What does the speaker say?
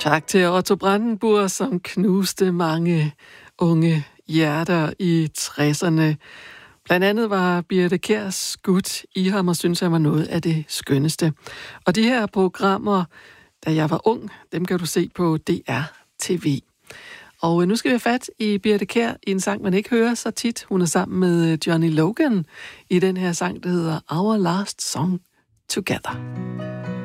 Tak til Otto Brandenburg, som knuste mange unge hjerter i 60'erne. Blandt andet var Birthe Kjær skudt i ham og synes, han var noget af det skønneste. Og de her programmer, da jeg var ung, dem kan du se på DR TV. Og nu skal vi have fat i Birthe Kjær i en sang, man ikke hører så tit. Hun er sammen med Johnny Logan i den her sang, der hedder Our Last Song Together.